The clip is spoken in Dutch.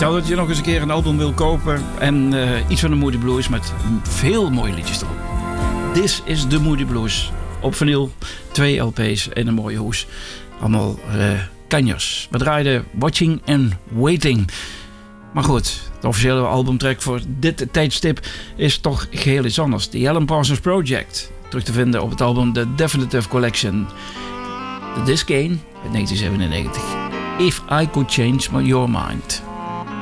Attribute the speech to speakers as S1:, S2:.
S1: Stel dat je nog eens een keer een album wil kopen en iets van de Moody Blues met veel mooie liedjes erop. This is the Moody Blues. Op vinyl, 2 LP's en een mooie hoes. Allemaal kanjers. We draaiden Watching and Waiting. Maar goed, de officiële albumtrack voor dit tijdstip is toch geheel iets anders. The Alan Parsons Project. Terug te vinden op het album The Definitive Collection. De disc 1 uit 1997. If I Could Change Your Mind.